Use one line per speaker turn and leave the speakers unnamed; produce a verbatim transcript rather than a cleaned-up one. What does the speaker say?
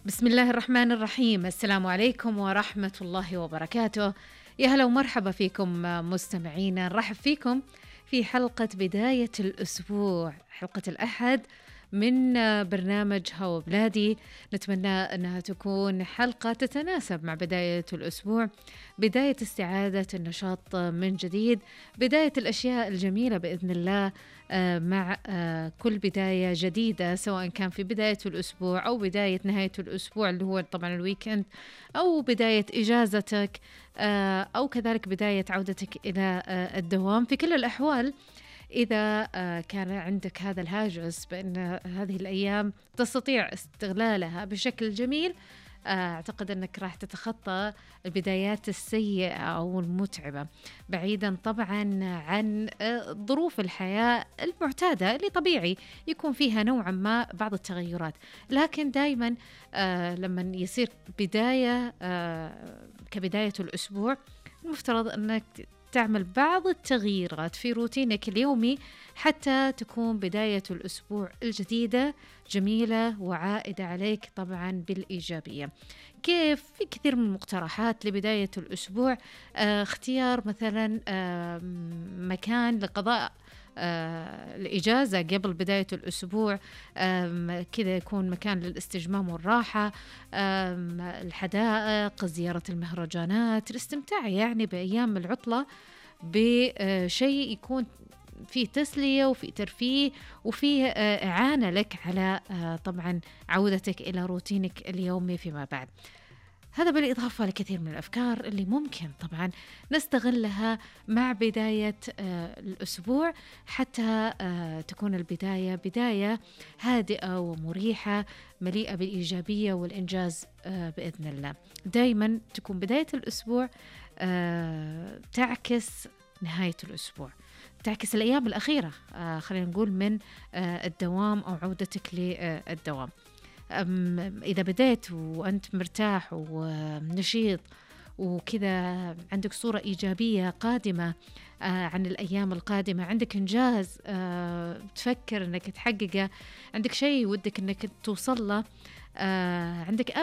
بسم الله الرحمن الرحيم. السلام عليكم ورحمة الله وبركاته. يا هلا ومرحبا فيكم مستمعينا، نرحب فيكم في حلقة بداية الأسبوع، حلقة الأحد من برنامج هوا بلادي. نتمنى أنها تكون حلقة تتناسب مع بداية الأسبوع، بداية استعادة النشاط من جديد، بداية الأشياء الجميلة بإذن الله مع كل بداية جديدة، سواء كان في بداية الأسبوع أو بداية نهاية الأسبوع اللي هو طبعا الويكند، أو بداية إجازتك، أو كذلك بداية عودتك إلى الدوام. في كل الأحوال إذا كان عندك هذا الهاجس بأن هذه الأيام تستطيع استغلالها بشكل جميل، أعتقد أنك راح تتخطى البدايات السيئة أو المتعبة، بعيدا طبعا عن ظروف الحياة المعتادة اللي طبيعي يكون فيها نوعا ما بعض التغيرات. لكن دايما لما يصير بداية كبداية الأسبوع، المفترض أنك تعمل بعض التغييرات في روتينك اليومي حتى تكون بداية الأسبوع الجديدة جميلة وعائدة عليك طبعا بالإيجابية. كيف؟ في كثير من المقترحات لبداية الأسبوع. آه اختيار مثلا آه مكان لقضاء آه الإجازة قبل بداية الأسبوع، كذا يكون مكان للاستجمام والراحة، الحدائق، زيارة المهرجانات، الاستمتاع يعني بأيام العطلة بشيء يكون فيه تسلية وفيه ترفيه وفيه إعانة لك على طبعا عودتك إلى روتينك اليومي فيما بعد. هذا بالإضافة لكثير من الأفكار اللي ممكن طبعا نستغلها مع بداية الأسبوع حتى تكون البداية بداية هادئة ومريحة مليئة بالإيجابية والإنجاز بإذن الله. دايما تكون بداية الأسبوع تعكس نهاية الأسبوع، تعكس الأيام الأخيرة خلينا نقول من الدوام أو عودتك للدوام. إذا بديت وأنت مرتاح ونشيط وكذا، عندك صورة إيجابية قادمة عن الأيام القادمة، عندك إنجاز تفكر أنك تحققه، عندك شيء ودك أنك توصل له، عندك